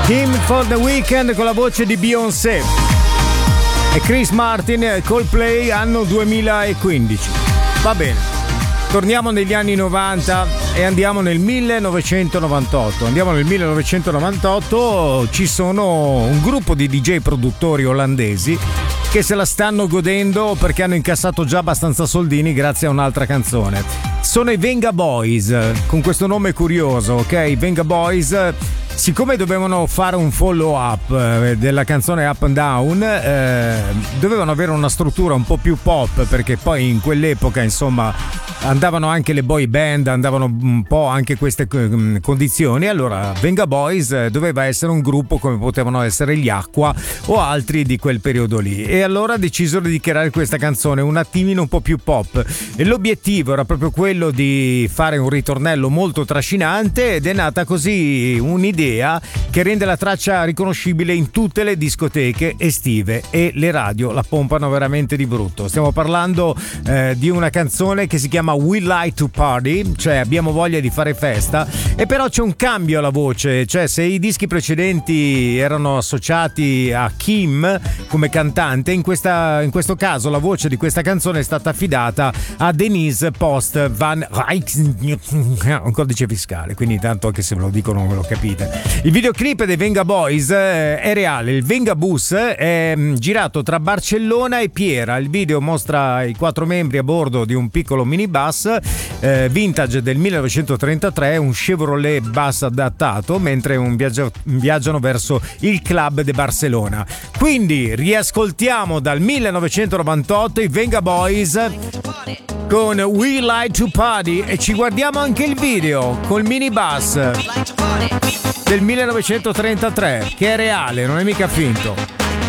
Him for the Weekend con la voce di Beyoncé e Chris Martin, Coldplay, anno 2015. Va bene, torniamo negli anni 90 e andiamo nel 1998. Andiamo nel 1998, ci sono un gruppo di DJ produttori olandesi che se la stanno godendo perché hanno incassato già abbastanza soldini grazie a un'altra canzone. Sono i Venga Boys, con questo nome curioso, ok? Venga Boys. Siccome dovevano fare un follow up della canzone Up and Down, dovevano avere una struttura un po' più pop, perché poi in quell'epoca insomma andavano anche le boy band, andavano un po' anche queste condizioni. Allora Venga Boys doveva essere un gruppo come potevano essere gli Aqua o altri di quel periodo lì, e allora decisero di creare questa canzone un attimino un po' più pop, e l'obiettivo era proprio quello di fare un ritornello molto trascinante, ed è nata così un'idea che rende la traccia riconoscibile in tutte le discoteche estive, e le radio la pompano veramente di brutto. Stiamo parlando di una canzone che si chiama We Like to Party, cioè abbiamo voglia di fare festa, e però c'è un cambio alla voce, cioè se i dischi precedenti erano associati a Kim come cantante, in questo caso la voce di questa canzone è stata affidata a Denise Post Van Rijks, un codice fiscale, quindi tanto anche se ve lo dico non ve lo capite. Il videoclip dei Venga Boys è reale, il Venga Bus è girato tra Barcellona e Piera. Il video mostra i 4 membri a bordo di un piccolo minibus vintage del 1933, un Chevrolet bus adattato, mentre viaggiano verso il club de Barcellona. Quindi riascoltiamo dal 1998 i Venga Boys con We Like to Party, e ci guardiamo anche il video col minibus del 1933, che è reale, non è mica finto.